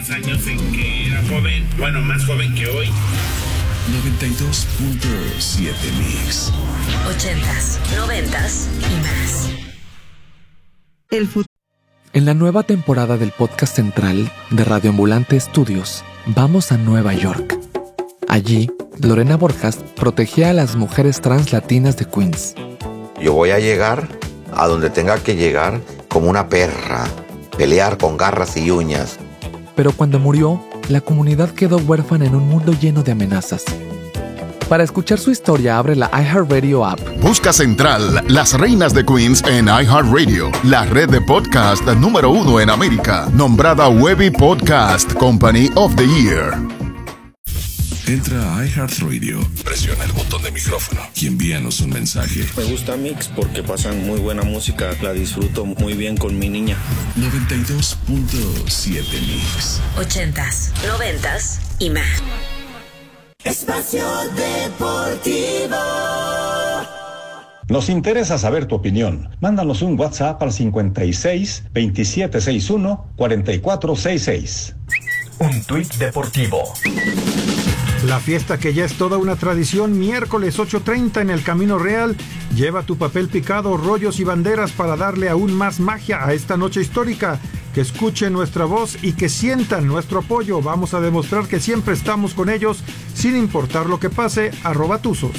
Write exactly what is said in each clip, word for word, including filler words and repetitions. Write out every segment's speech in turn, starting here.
Años en que era joven, bueno, más joven que hoy. noventa y dos punto siete Mix. Ochentas, noventas y más. El futuro. En la nueva temporada del podcast central de Radio Ambulante Estudios, vamos a Nueva York. Allí, Lorena Borjas protegía a las mujeres trans latinas de Queens. Yo voy a llegar a donde tenga que llegar como una perra, pelear con garras y uñas. Pero cuando murió, la comunidad quedó huérfana en un mundo lleno de amenazas. Para escuchar su historia, abre la iHeartRadio app. Busca Central, Las Reinas de Queens en iHeartRadio, la red de podcast número uno en América, nombrada Webby Podcast Company of the Year. Entra a iHeartRadio, presiona el botón de micrófono y envíanos un mensaje. Me gusta Mix porque pasan muy buena música, la disfruto muy bien con mi niña. noventa y dos punto siete Mix. Ochentas, noventas y más. Espacio Deportivo. Nos interesa saber tu opinión. Mándanos un WhatsApp al cincuenta y seis, veintisiete sesenta y uno, cuarenta y cuatro sesenta y seis. Un tuit deportivo. La fiesta que ya es toda una tradición, miércoles ocho treinta en el Camino Real. Lleva tu papel picado, rollos y banderas para darle aún más magia a esta noche histórica. Que escuchen nuestra voz y que sientan nuestro apoyo. Vamos a demostrar que siempre estamos con ellos, sin importar lo que pase. Arroba Tuzos.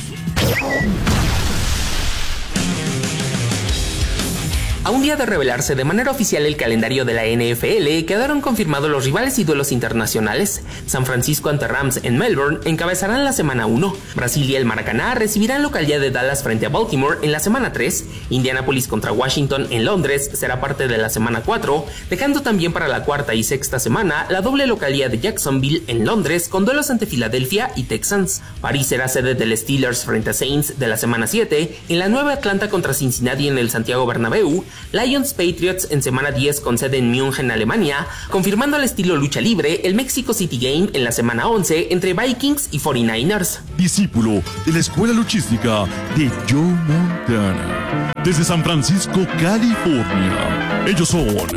A un día de revelarse de manera oficial el calendario de la N F L, quedaron confirmados los rivales y duelos internacionales. San Francisco ante Rams en Melbourne encabezarán la semana uno. Brasil y el Maracaná recibirán localidad de Dallas frente a Baltimore en la semana tres. Indianapolis contra Washington en Londres será parte de la semana cuatro, dejando también para la cuarta y sexta semana la doble localidad de Jacksonville en Londres con duelos ante Filadelfia y Texans. París será sede del Steelers frente a Saints de la semana siete. En la nueva Atlanta contra Cincinnati en el Santiago Bernabéu. Lions Patriots en semana diez con sede en München, Alemania, confirmando al estilo lucha libre el Mexico City Game en la semana once entre Vikings y cuarenta y nueve ers. Discípulo de la Escuela Luchística de Joe Montana, desde San Francisco, California. Ellos son los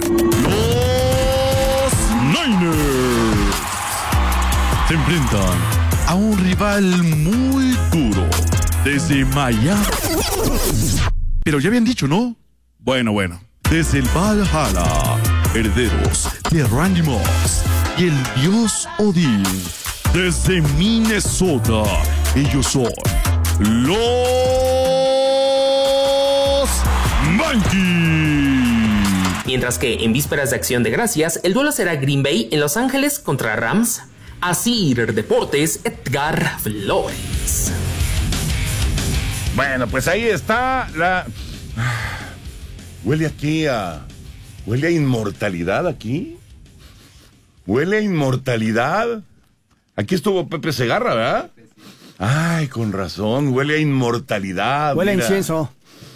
Niners. Se enfrentan a un rival muy duro desde Miami. Pero ya habían dicho, ¿no? Bueno, bueno, desde el Valhalla, herederos de Randy Moss y el dios Odín, desde Minnesota, ellos son los Vikings. Mientras que en vísperas de Acción de Gracias, el duelo será Green Bay en Los Ángeles contra Rams. Asir Deportes, Edgar Flores. Bueno, pues ahí está la... Huele aquí a... Huele a inmortalidad aquí. Huele a inmortalidad. Aquí estuvo Pepe Segarra, ¿verdad? Ay, con razón. Huele a inmortalidad. Huele a mira. incienso.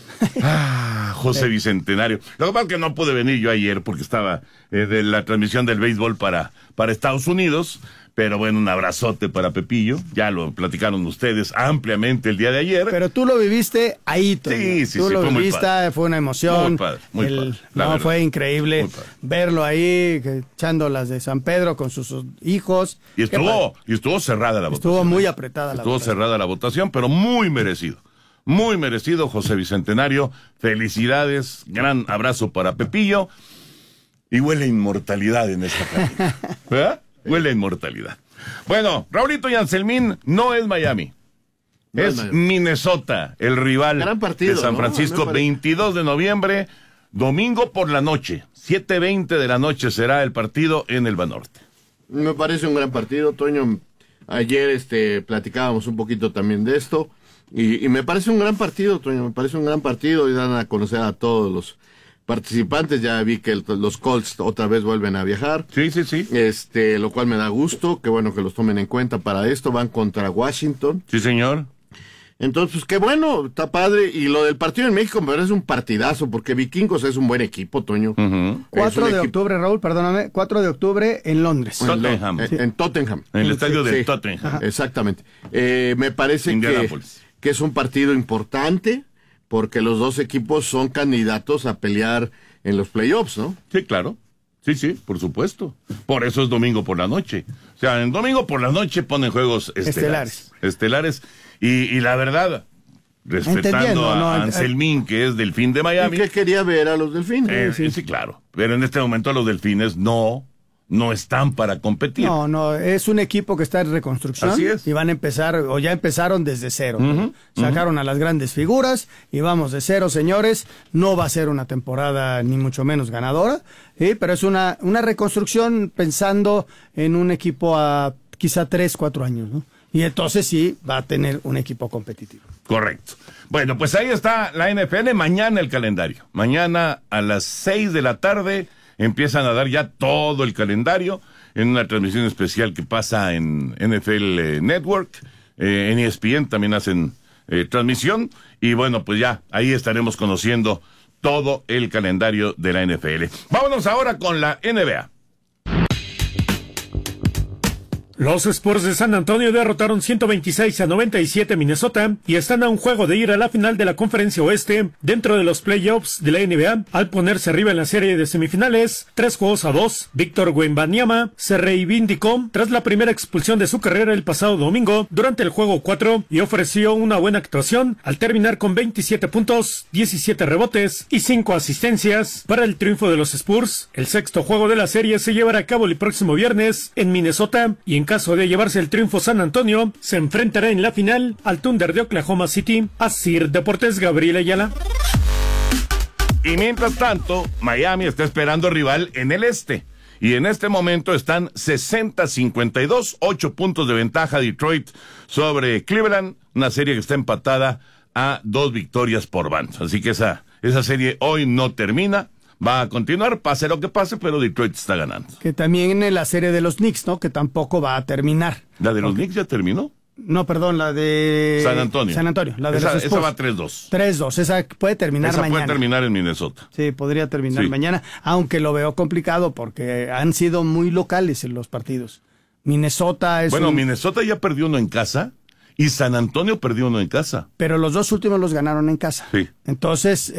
Ah, José Bicentenario. Lo que pasa es que no pude venir yo ayer porque estaba eh, de la transmisión del béisbol para, para Estados Unidos. Pero bueno, un abrazote para Pepillo. Ya lo platicaron ustedes ampliamente el día de ayer. Pero tú lo viviste ahí, Toño. Sí, sí, tú sí. lo Fue viviste, muy fue una emoción. Muy padre, muy el, padre. La no, verdad. fue increíble Muy padre. verlo ahí, que, echando las de San Pedro con sus, sus hijos. Y estuvo, y estuvo cerrada la votación. Estuvo muy apretada la Estuvo votación. cerrada la votación, pero muy merecido. Muy merecido, José Bicentenario. Felicidades. Gran abrazo para Pepillo. Y huele a inmortalidad en esta cabina. ¿Verdad? Huele a inmortalidad. Bueno, Raulito y Anselmín no es Miami. No es es Miami. Minnesota, el rival Gran partido, de San ¿no? Francisco. Me parece. veintidós de noviembre, domingo por la noche. siete veinte de la noche será el partido en el Banorte. Me parece un gran partido, Toño. Ayer este, platicábamos un poquito también de esto. Y, y me parece un gran partido, Toño. Me parece un gran partido y dan a conocer a todos los participantes. Ya vi que el- los Colts otra vez vuelven a viajar. Sí, sí, sí. Este, lo cual me da gusto. Qué bueno que los tomen en cuenta para esto. Van contra Washington. Sí, señor. Entonces, pues qué bueno, está padre. Y lo del partido en México me parece un partidazo, porque Vikingos es un buen equipo, Toño. Uh-huh. cuatro Es un de equipo- octubre, Raúl, perdóname. cuatro de octubre en Londres. En, Tottenham. en- en Tottenham. En el estadio Sí, del sí. Tottenham. Ajá. Exactamente. Eh, me parece que, Indianápolis. que es un partido importante, porque los dos equipos son candidatos a pelear en los playoffs, ¿no? Sí, claro. Sí, sí, por supuesto. Por eso es domingo por la noche. O sea, en domingo por la noche ponen juegos estelares. Estelares. estelares y, y la verdad, respetando a no, Anselmín, que es Delfín de Miami. ¿Y qué quería ver a los Delfines? Eh, sí. sí, claro. Pero en este momento los Delfines no... no están para competir. No, no, es un equipo que está en reconstrucción. Así es. Y van a empezar, o ya empezaron desde cero. Uh-huh, Sacaron uh-huh. a las grandes figuras y vamos de cero, señores. No va a ser una temporada ni mucho menos ganadora, ¿sí? Pero es una, una reconstrucción pensando en un equipo a quizá tres, cuatro años, ¿no? Y entonces sí va a tener un equipo competitivo. Correcto. Bueno, pues ahí está la N F L. Mañana el calendario. Mañana a las seis de la tarde empiezan a dar ya todo el calendario en una transmisión especial que pasa en N F L Network, eh, en E S P N también hacen eh, transmisión, y bueno, pues ya, ahí estaremos conociendo todo el calendario de la N F L. Vámonos ahora con la N B A. Los Spurs de San Antonio derrotaron ciento veintiséis a noventa y siete a Minnesota y están a un juego de ir a la final de la Conferencia Oeste dentro de los playoffs de la N B A al ponerse arriba en la serie de semifinales, tres juegos a dos. Víctor Wembanyama se reivindicó tras la primera expulsión de su carrera el pasado domingo durante el juego cuatro y ofreció una buena actuación al terminar con veintisiete puntos, diecisiete rebotes y cinco asistencias para el triunfo de los Spurs. El sexto juego de la serie se llevará a cabo el próximo viernes en Minnesota y en caso de llevarse el triunfo San Antonio, se enfrentará en la final al Thunder de Oklahoma City. Asir Deportes, Gabriel Ayala. Y mientras tanto, Miami está esperando rival en el este. Y en este momento están sesenta a cincuenta y dos, ocho puntos de ventaja Detroit sobre Cleveland, una serie que está empatada a dos victorias por bando. Así que esa, esa serie hoy no termina. Va a continuar, pase lo que pase, pero Detroit está ganando. Que también en la serie de los Knicks, ¿no? Que tampoco va a terminar. ¿La de los okay. Knicks ya terminó? No, perdón, la de... San Antonio. San Antonio, la de esa, los esa va tres dos. tres dos, esa puede terminar esa mañana. Esa puede terminar en Minnesota. Sí, podría terminar sí. mañana, aunque lo veo complicado porque han sido muy locales en los partidos. Minnesota es Bueno, un... Minnesota ya perdió uno en casa y San Antonio perdió uno en casa. Pero los dos últimos los ganaron en casa. Sí. Entonces...